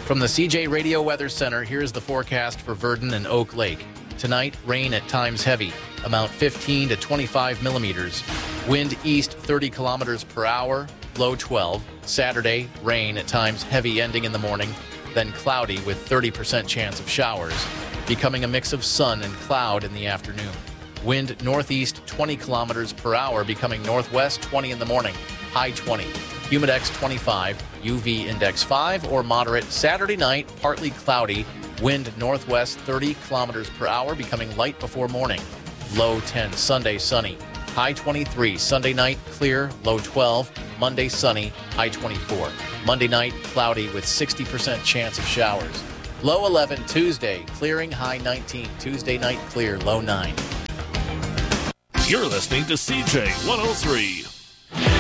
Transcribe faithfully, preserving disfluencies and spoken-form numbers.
From the C J Radio Weather Center, here's the forecast for Virden and Oak Lake. Tonight, rain at times heavy, amount fifteen to twenty-five millimeters. Wind east thirty kilometers per hour, low twelve. Saturday, rain at times heavy ending in the morning, then cloudy with thirty percent chance of showers, becoming a mix of sun and cloud in the afternoon. Wind northeast twenty kilometers per hour, becoming northwest twenty in the morning, high twenty. Humidex twenty-five, U V index five or moderate. Saturday night, partly cloudy, wind northwest thirty kilometers per hour, becoming light before morning, low ten. Sunday, sunny, high twenty-three. Sunday night, clear, low twelve. Monday, sunny, high twenty-four. Monday night, cloudy with sixty percent chance of showers. Low eleven. Tuesday, clearing, high nineteen. Tuesday night, clear, low nine. You're listening to C J one oh three.